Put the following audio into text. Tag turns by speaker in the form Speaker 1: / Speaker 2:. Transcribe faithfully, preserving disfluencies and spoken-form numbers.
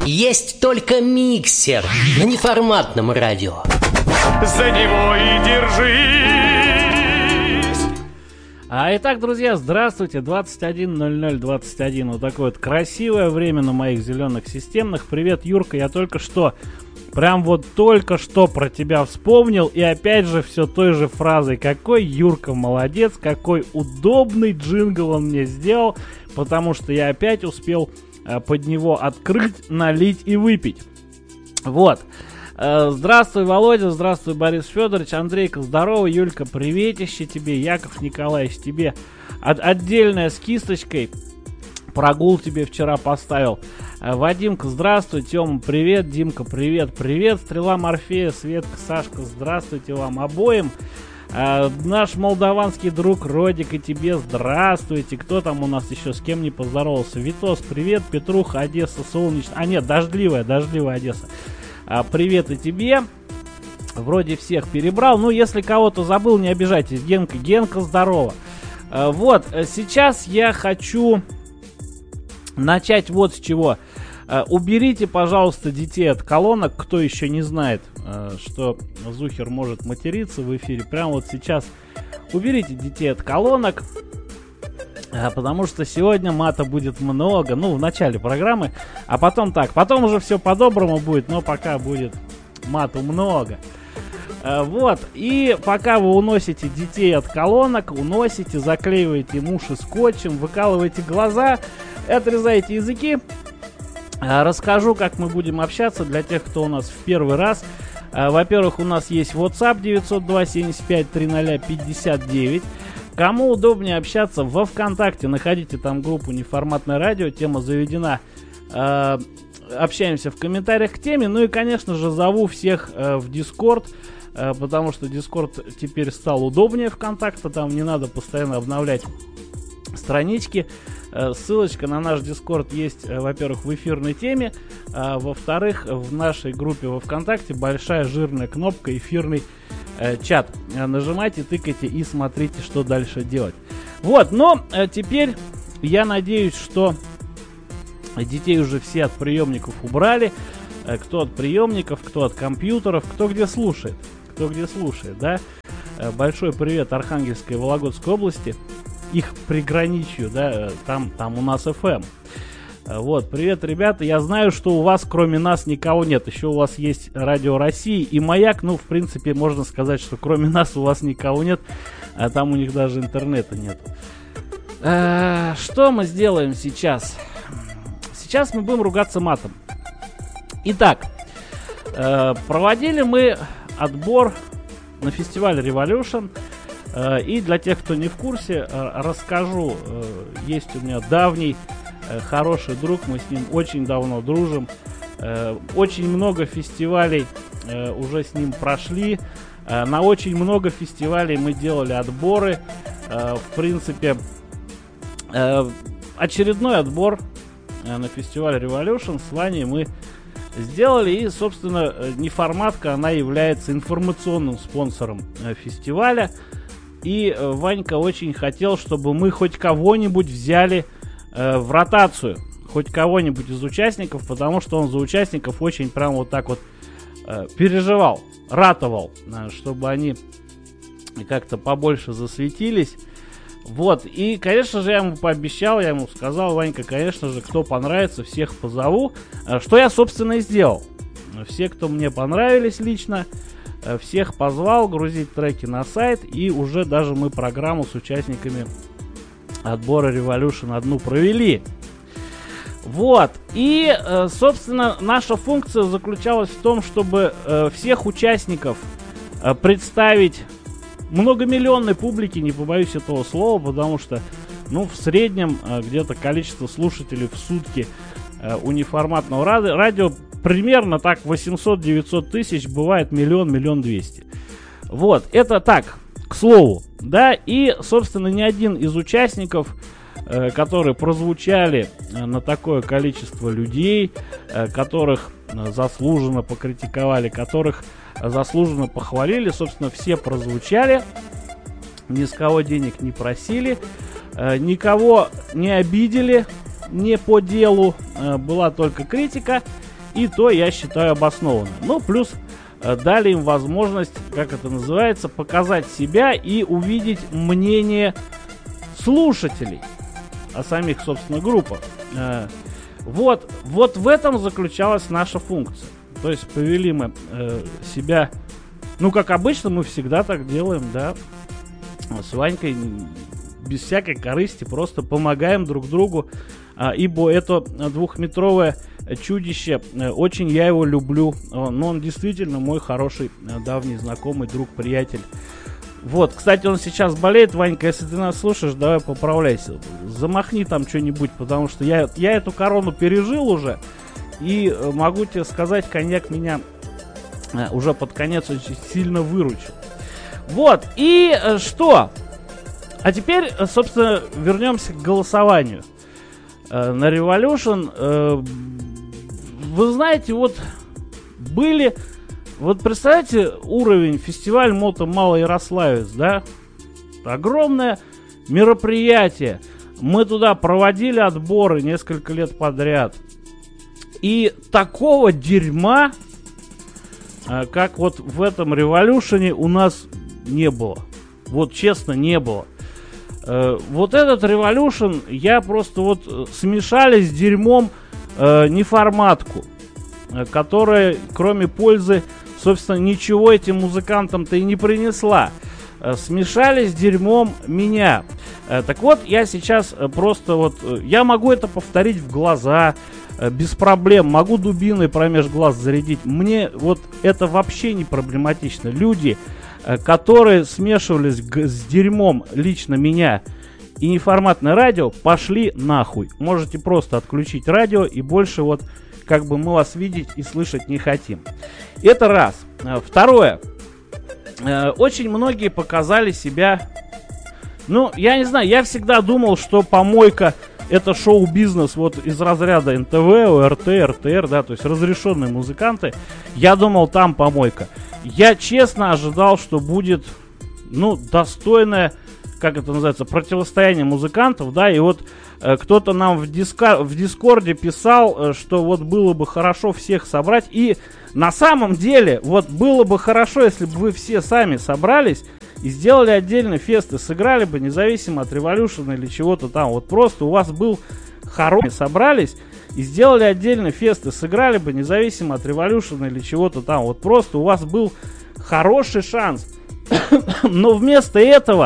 Speaker 1: Есть только миксер на неформатном радио.
Speaker 2: За него и держись.
Speaker 3: А итак, друзья, здравствуйте. двадцать один ноль ноль двадцать один. Вот такое вот красивое время на моих зеленых системных. Привет, Юрка. Я только что, прям вот только что про тебя вспомнил. И опять же все той же фразой. Какой Юрка молодец, какой удобный джингл он мне сделал. Потому что я опять успел э, под него открыть, налить и выпить. Вот. Здравствуй, Володя, здравствуй, Борис Федорович, Андрейка, здорово, Юлька, приветище тебе, Яков Николаевич, тебе от, отдельная с кисточкой, прогул тебе вчера поставил. Вадимка, здравствуй, Тёма, привет, Димка, привет, привет, Стрела Морфея, Светка, Сашка, здравствуйте вам обоим. А, наш молдаванский друг Родик, и тебе здравствуйте. Кто там у нас еще, с кем не поздоровался? Витос, привет, Петруха, Одесса, солнечная, а нет, дождливая, дождливая Одесса. А, привет и тебе. Вроде всех перебрал. Ну, если кого-то забыл, не обижайтесь. Генка, Генка, здорово. А, вот, сейчас я хочу начать вот с чего. А, уберите, пожалуйста, детей от колонок. Кто еще не знает, а, что Зухер может материться в эфире. Прямо вот сейчас уберите детей от колонок. Потому что сегодня мата будет много, ну, в начале программы, а потом так, потом уже все по-доброму будет, но пока будет мату много. Вот, и пока вы уносите детей от колонок, уносите, заклеиваете им уши скотчем, выкалываете глаза, отрезаете языки, расскажу, как мы будем общаться для тех, кто у нас в первый раз. Во-первых, у нас есть WhatsApp девять ноль два семь пять три ноль пятьдесят девять. Кому удобнее общаться во ВКонтакте, находите там группу «Неформатное радио», тема заведена, э, общаемся в комментариях к теме, ну и, конечно же, зову всех э, в Discord, э, потому что Discord теперь стал удобнее ВКонтакта, там не надо постоянно обновлять странички. Э, ссылочка на наш Discord есть, э, во-первых, в эфирной теме, э, во-вторых, в нашей группе во ВКонтакте большая жирная кнопка «Эфирный э, чат». Э, нажимайте, тыкайте и смотрите, что дальше делать. Вот, но э, теперь я надеюсь, что детей уже все от приемников убрали. Э, кто от приемников, кто от компьютеров, кто где слушает. Кто где слушает, да? Э, большой привет Архангельской и Вологодской области. Их приграничью, да, там, там у нас эф эм. Вот, привет, ребята, я знаю, что у вас кроме нас никого нет, еще у вас есть Радио России и Маяк, ну, в принципе, можно сказать, что кроме нас у вас никого нет, а там у них даже интернета нет. А, что мы сделаем сейчас? Сейчас мы будем ругаться матом. Итак, проводили мы отбор на фестиваль Revolution. И для тех, кто не в курсе, расскажу. Есть у меня давний хороший друг, мы с ним очень давно дружим. Очень много фестивалей уже с ним прошли. На очень много фестивалей мы делали отборы. В принципе, очередной отбор на фестиваль Revolution с Ваней мы сделали. И, собственно, Неформатка, она является информационным спонсором фестиваля. И э, Ванька очень хотел, чтобы мы хоть кого-нибудь взяли э, в ротацию. Хоть кого-нибудь из участников, потому что он за участников очень прям вот так вот э, переживал, ратовал, э, чтобы они как-то побольше засветились. Вот, и, конечно же, я ему пообещал, я ему сказал: Ванька, конечно же, кто понравится, всех позову. Э, что я, собственно, и сделал. Все, кто мне понравились лично, всех позвал грузить треки на сайт, и уже даже мы программу с участниками отбора Revolution одну провели. Вот, и, собственно, наша функция заключалась в том, чтобы всех участников представить многомиллионной публике, не побоюсь этого слова, потому что, ну, в среднем где-то количество слушателей в сутки у неформатного радио примерно так восемьсот-девятьсот тысяч, бывает миллион, миллион двести. Вот, это так, к слову, да, и, собственно, ни один из участников, э, которые прозвучали э, на такое количество людей, э, которых э, заслуженно покритиковали, которых э, заслуженно похвалили, собственно, все прозвучали, ни с кого денег не просили, э, никого не обидели, не по делу, э, была только критика. и то я считаю обоснованным. Ну, плюс э, дали им возможность, как это называется, показать себя и увидеть мнение слушателей о самих, собственно, группах. Э, вот, вот в этом заключалась наша функция. То есть повели мы э, себя, ну, как обычно, мы всегда так делаем, да, с Ванькой, без всякой корысти, просто помогаем друг другу, э, ибо это двухметровое чудище, э, очень я его люблю, э, но он действительно мой хороший, э, давний знакомый, друг, приятель. Вот, кстати, он сейчас болеет, Ванька, если ты нас слушаешь, давай поправляйся, замахни там что-нибудь, потому что я, я эту корону пережил уже, и могу тебе сказать, коньяк меня уже под конец очень сильно выручил. Вот, и что? А теперь, собственно, вернемся к голосованию на Revolution. Вы знаете, вот были... Вот представляете уровень фестиваль Мото Малоярославец, да? Огромное мероприятие. Мы туда проводили отборы несколько лет подряд. И такого дерьма, как вот в этом Революшене, у нас не было. Вот честно, не было. Вот этот Revolution я просто вот смешали с дерьмом неформатку, которая, кроме пользы, собственно, ничего этим музыкантам-то и не принесла. Смешали с дерьмом меня. Так вот, я сейчас просто вот... Я могу это повторить в глаза, без проблем. Могу дубиной промеж глаз зарядить. Мне вот это вообще не проблематично. Люди, которые смешивались с дерьмом лично меня и неформатное радио, пошли нахуй. Можете просто отключить радио и больше вот... как бы мы вас видеть и слышать не хотим. Это раз. Второе. Очень многие показали себя... Ну, я не знаю, я всегда думал, что помойка это шоу-бизнес вот из разряда эн тэ вэ, о эр тэ, эр тэ эр, да, то есть разрешенные музыканты. Я думал, там помойка. Я честно ожидал, что будет, ну, достойное, как это называется, противостояние музыкантов, да, и вот э, кто-то нам в, диска, в Дискорде писал, э, что вот было бы хорошо всех собрать, и на самом деле, вот было бы хорошо, если бы вы все сами собрались и сделали отдельный фест и сыграли бы, независимо от Revolution или чего-то там, вот просто у вас был хороший, собрались и сделали отдельный фест и сыграли бы, независимо от Revolution или чего-то там, вот просто у вас был хороший шанс, но вместо этого